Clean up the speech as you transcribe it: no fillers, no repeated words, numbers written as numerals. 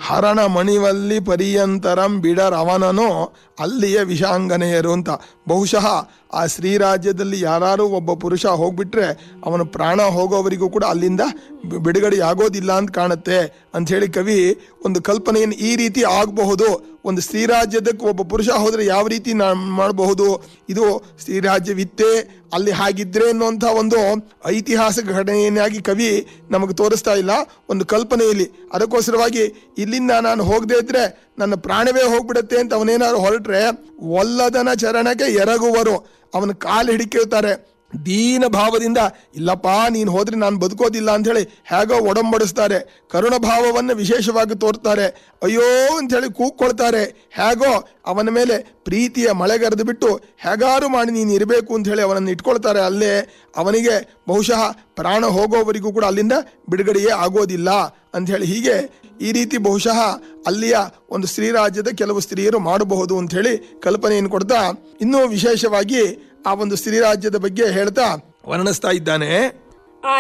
ಹರಣ ಮಣಿವಲ್ಲಿ ಪರ್ಯಂತರಂ ಬಿಡರ್ ಅವನನೋ ಅಲ್ಲಿಯ ವಿಷಾಂಗನೆಯರು ಅಂತ. ಬಹುಶಃ ಆ ಶ್ರೀರಾಜ್ಯದಲ್ಲಿ ಯಾರು ಒಬ್ಬ ಪುರುಷ ಹೋಗ್ಬಿಟ್ರೆ ಅವನ ಪ್ರಾಣ ಹೋಗೋವರಿಗೂ ಕೂಡ ಅಲ್ಲಿಂದ ಬಿಡುಗಡೆ ಆಗೋದಿಲ್ಲ ಅಂತ ಕಾಣುತ್ತೆ ಅಂಥೇಳಿ ಕವಿ ಒಂದು ಕಲ್ಪನೆಯನ್ನು ಈ ರೀತಿ ಆಗಬಹುದು. ಒಂದು ಶ್ರೀರಾಜ್ಯದಕ್ಕೆ ಒಬ್ಬ ಪುರುಷ ಹೋದರೆ ಯಾವ ರೀತಿ ಮಾಡಬಹುದು, ಇದು ಶ್ರೀರಾಜ್ಯವಿತ್ತೇ ಅಲ್ಲಿ ಹಾಗಿದ್ರೆ ಅನ್ನುವಂಥ ಒಂದು ಐತಿಹಾಸಿಕ ಘಟನೆಯಾಗಿ ಕವಿ ನಮಗೆ ತೋರಿಸ್ತಾ ಇಲ್ಲ, ಒಂದು ಕಲ್ಪನೆಯಲ್ಲಿ. ಅದಕ್ಕೋಸ್ಕರವಾಗಿ ಇಲ್ಲಿಂದ ನಾನು ಹೋಗದೇ ಇದ್ರೆ ನನ್ನ ಪ್ರಾಣವೇ ಹೋಗ್ಬಿಡತ್ತೆ ಅಂತ ಅವನೇನಾದ್ರು ಹೊರಟ್ರೆ ಒಲ್ಲದನ ಚರಣಕ್ಕೆ ಎರಗುವರು, ಅವನ ಕಾಲು ಹಿಡಿಕೇಳ್ತಾರೆ. ದೀನ ಭಾವದಿಂದ ಇಲ್ಲಪ್ಪ ನೀನು ಹೋದ್ರೆ ನಾನು ಬದುಕೋದಿಲ್ಲ ಅಂಥೇಳಿ ಹೇಗೋ ಒಡಂಬಡಿಸ್ತಾರೆ. ಕರುಣ ಭಾವವನ್ನು ವಿಶೇಷವಾಗಿ ತೋರ್ತಾರೆ. ಅಯ್ಯೋ ಅಂಥೇಳಿ ಕೂಗ್ಕೊಳ್ತಾರೆ. ಹೇಗೋ ಅವನ ಮೇಲೆ ಪ್ರೀತಿಯ ಮಳೆಗರೆದು ಬಿಟ್ಟು ಹೇಗಾರು ಮಾಡಿ ನೀನು ಇರಬೇಕು ಅಂಥೇಳಿ ಅವನನ್ನು ಇಟ್ಕೊಳ್ತಾರೆ. ಅಲ್ಲೇ ಅವನಿಗೆ ಬಹುಶಃ ಪ್ರಾಣ ಹೋಗೋವರೆಗೂ ಕೂಡ ಅಲ್ಲಿಂದ ಬಿಡುಗಡೆಯೇ ಆಗೋದಿಲ್ಲ ಅಂಥೇಳಿ ಹೀಗೆ ಈ ರೀತಿ ಬಹುಶಃ ಅಲ್ಲಿಯ ಒಂದು ಶ್ರೀರಾಜ್ಯದ ಕೆಲವು ಸ್ತ್ರೀಯರು ಮಾಡಬಹುದು ಅಂಥೇಳಿ ಕಲ್ಪನೆಯನ್ನು ಕೊಡ್ತಾ ಇನ್ನೂ ವಿಶೇಷವಾಗಿ ಆ ಒಂದು ಶ್ರೀರಾಜ್ಯದ ಬಗ್ಗೆ ಹೇಳ್ತಾ ವರ್ಣಿಸ್ತಾ ಇದ್ದಾನೆ.